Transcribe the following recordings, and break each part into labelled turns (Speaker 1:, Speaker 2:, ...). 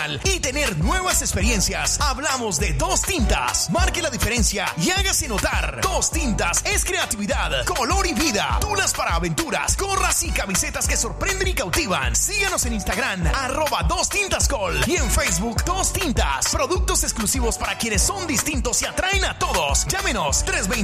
Speaker 1: profesional y tener nuevas experiencias. Hablamos de Dos Tintas. Marque la diferencia y hágase notar. Dos Tintas es creatividad, color y vida. Tunas para aventuras, gorras y camisetas que sorprenden y cautivan. Síganos en Instagram, @2tintascol, y en Facebook, Dos Tintas. Productos exclusivos para quienes son distintos y atraen a todos. Llámenos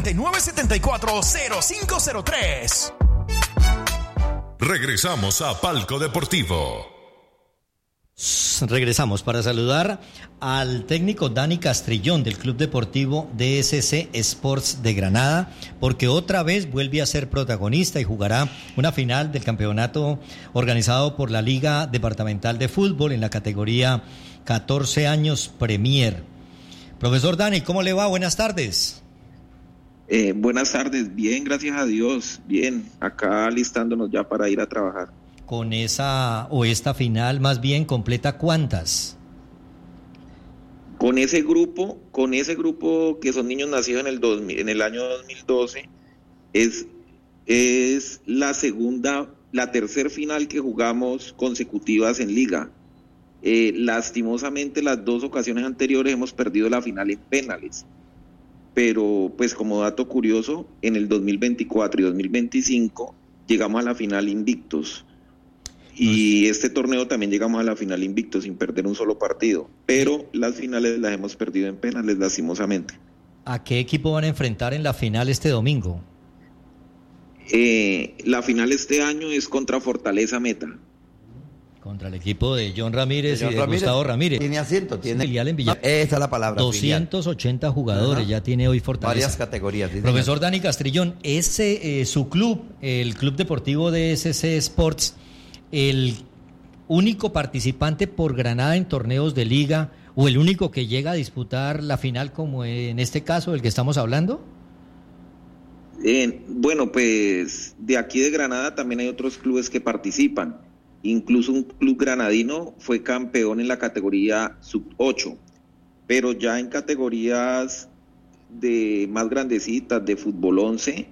Speaker 1: 329-740503.
Speaker 2: Regresamos a Palco Deportivo.
Speaker 3: Regresamos para saludar al técnico Dani Castrillón del Club Deportivo DSC Sports de Granada, porque otra vez vuelve a ser protagonista y jugará una final del campeonato organizado por la Liga Departamental de Fútbol en la categoría 14 años Premier. Profesor Dani, ¿cómo le va? Buenas tardes.
Speaker 4: Buenas tardes, bien, gracias a Dios, bien, acá listándonos ya para ir a trabajar.
Speaker 3: Con esta final más bien completa, ¿cuántas?
Speaker 4: Con ese grupo que son niños nacidos en el año 2012, es la tercer final que jugamos consecutivas en liga. Lastimosamente las dos ocasiones anteriores hemos perdido la final en penales, pero pues como dato curioso, en el 2024 y 2025 llegamos a la final invictos. Y este torneo también llegamos a la final invicto sin perder un solo partido, pero las finales las hemos perdido en penales, lastimosamente.
Speaker 3: ¿A qué equipo van a enfrentar en la final este domingo?
Speaker 4: La final este año es contra Fortaleza Meta.
Speaker 3: Contra el equipo de John Ramírez y de Gustavo Ramírez.
Speaker 5: Tiene asiento, tiene
Speaker 3: filial en Villa.
Speaker 5: Esa es la palabra.
Speaker 3: 280
Speaker 5: filial.
Speaker 3: Jugadores ya tiene hoy Fortaleza.
Speaker 5: Varias categorías.
Speaker 3: Profesor Dani Castrillón, su club, el Club Deportivo DSC Sports, el único participante por Granada en torneos de liga o el único que llega a disputar la final, como en este caso del que estamos hablando.
Speaker 4: Bueno, pues de aquí de Granada también hay otros clubes que participan. Incluso un club granadino fue campeón en la categoría sub-8, pero ya en categorías de más grandecitas, de fútbol 11,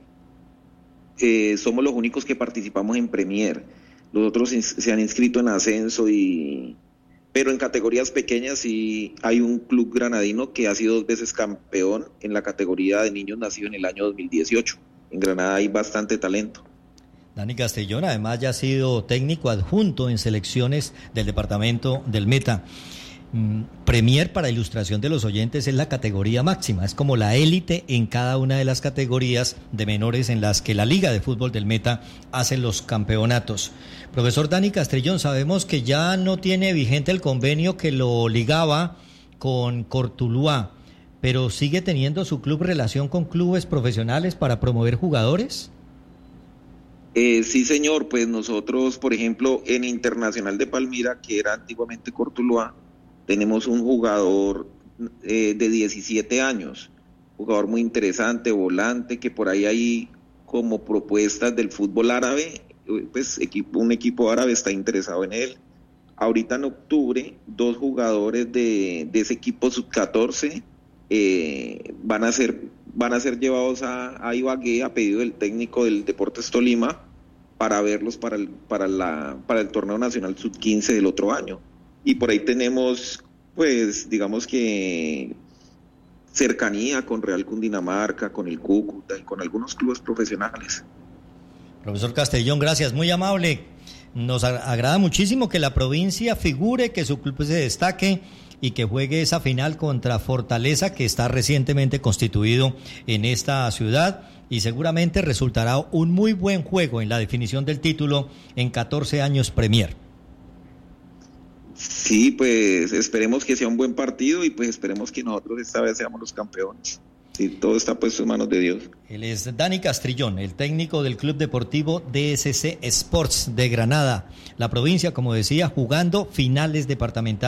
Speaker 4: somos los únicos que participamos en Premier. Los otros se han inscrito en ascenso, pero en categorías pequeñas sí hay un club granadino que ha sido 2 veces campeón en la categoría de niños nacidos en el año 2018. En Granada hay bastante talento.
Speaker 3: Dani Castrillón además ya ha sido técnico adjunto en selecciones del departamento del Meta. Premier, para ilustración de los oyentes, es la categoría máxima, es como la élite en cada una de las categorías de menores en las que la Liga de Fútbol del Meta hace los campeonatos. Profesor Dani Castrillón, sabemos que ya no tiene vigente el convenio que lo ligaba con Cortuluá, pero ¿sigue teniendo su club relación con clubes profesionales para promover jugadores?
Speaker 4: Sí, señor, pues nosotros, por ejemplo, en Internacional de Palmira, que era antiguamente Cortuluá, tenemos un jugador de 17 años, jugador muy interesante, volante, que por ahí hay como propuestas del fútbol árabe, pues un equipo árabe está interesado en él. Ahorita en octubre, 2 jugadores de ese equipo sub-14 van a ser llevados a Ibagué a pedido del técnico del Deportes Tolima para verlos para el torneo nacional sub-15 del otro año. Y por ahí tenemos, pues, digamos que cercanía con Real Cundinamarca, con el Cúcuta y con algunos clubes profesionales.
Speaker 3: Profesor Castrillón, gracias, muy amable. Nos agrada muchísimo que la provincia figure, que su club se destaque y que juegue esa final contra Fortaleza, que está recientemente constituido en esta ciudad, y seguramente resultará un muy buen juego en la definición del título en 14 años Premier.
Speaker 4: Sí, pues esperemos que sea un buen partido y pues esperemos que nosotros esta vez seamos los campeones. Sí, todo está puesto en manos de Dios.
Speaker 3: Él es Dani Castrillón, el técnico del Club Deportivo DSC Sports de Granada. La provincia, como decía, jugando finales departamentales.